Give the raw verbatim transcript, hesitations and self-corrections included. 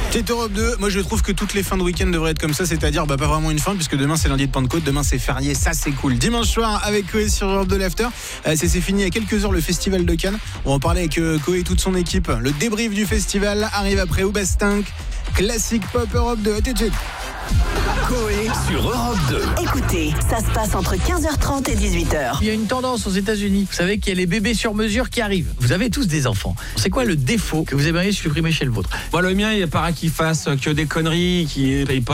C'est Europe deux, moi je trouve que toutes les fins de week-end devraient être comme ça, c'est-à-dire bah, pas vraiment une fin puisque demain c'est lundi de Pentecôte, demain c'est férié, ça c'est cool. Dimanche soir avec Koé sur Europe deux l'After, euh, c'est, c'est fini il y a quelques heures le festival de Cannes, on va en parler avec euh, Koé et toute son équipe. Le débrief du festival arrive après Oubastink, classique pop Europe deux, à tout de suite. Koé sur Europe deux. Écoutez, ça se passe entre quinze heures trente et dix-huit heures. Il y a une tendance aux États-Unis. Vous savez qu'il y a les bébés sur mesure qui arrivent. Vous avez tous des enfants. C'est quoi le défaut que vous aimeriez supprimer chez le vôtre ? Moi, le mien, il paraît qu'il fasse que des conneries, qu'il paye pas